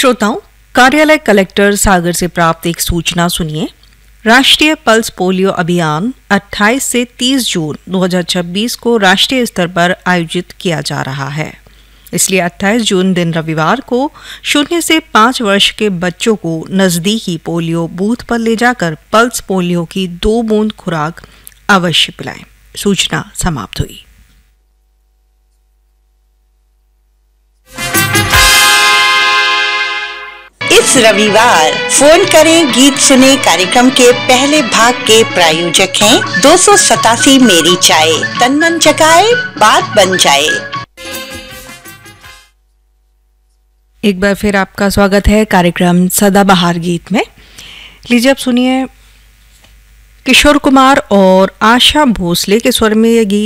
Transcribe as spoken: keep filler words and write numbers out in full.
श्रोताओं, कार्यालय कलेक्टर सागर से प्राप्त एक सूचना सुनिए। राष्ट्रीय पल्स पोलियो अभियान अट्ठाईस से तीस जून दो हज़ार छब्बीस को राष्ट्रीय स्तर पर आयोजित किया जा रहा है। इसलिए अट्ठाईस जून दिन रविवार को शून्य से पाँच वर्ष के बच्चों को नजदीकी पोलियो बूथ पर ले जाकर पल्स पोलियो की दो बूंद खुराक अवश्य पिलाएं। सूचना समाप्त हुई। इस रविवार फोन करें गीत सुने कार्यक्रम के पहले भाग के प्रायोजक हैं दो सौ सतासी मेरी चाय, तन मन जगाए बात बन जाए। एक बार फिर आपका स्वागत है कार्यक्रम सदाबहार गीत में। लीजिए अब सुनिए किशोर कुमार और आशा भोसले के स्वर में ये गीत